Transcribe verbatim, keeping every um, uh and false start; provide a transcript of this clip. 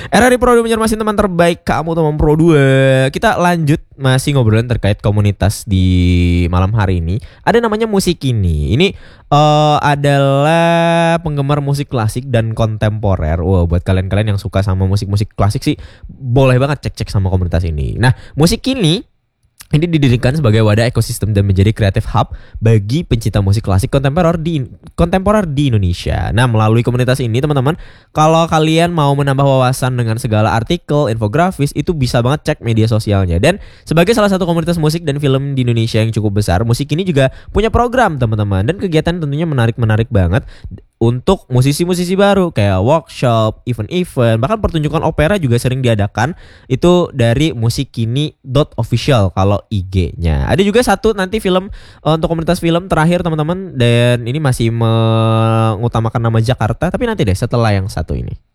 R R I Pro dua Banjarmasin, teman terbaik kamu teman Pro dua. Kita lanjut masih ngobrolin terkait komunitas di malam hari ini. Ada namanya Musikini. Ini uh, adalah penggemar musik klasik dan kontemporer. Wow, buat kalian-kalian yang suka sama musik-musik klasik sih boleh banget cek-cek sama komunitas ini. Nah, Musikini ini didirikan sebagai wadah ekosistem dan menjadi creative hub bagi pencinta musik klasik kontemporer di kontemporer di Indonesia. Nah, melalui komunitas ini teman-teman, kalau kalian mau menambah wawasan dengan segala artikel, infografis, itu bisa banget cek media sosialnya. Dan sebagai salah satu komunitas musik dan film di Indonesia yang cukup besar, Musikini juga punya program teman-teman, dan kegiatan tentunya menarik-menarik banget untuk musisi-musisi baru kayak workshop, event-event, bahkan pertunjukan opera juga sering diadakan. Itu dari musikini dot official kalau I G-nya. Ada juga satu nanti film uh, untuk komunitas film terakhir teman-teman, dan ini masih mengutamakan nama Jakarta, tapi nanti deh setelah yang satu ini.